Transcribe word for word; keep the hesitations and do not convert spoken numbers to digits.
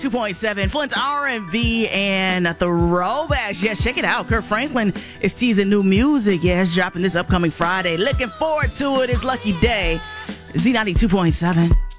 two point seven Flint's R and B and throwbacks. Yes, check it out. Kirk Franklin is teasing new music. Yeah, it's dropping this upcoming Friday. Looking forward to it. It's Lucky Day. Z ninety-two point seven.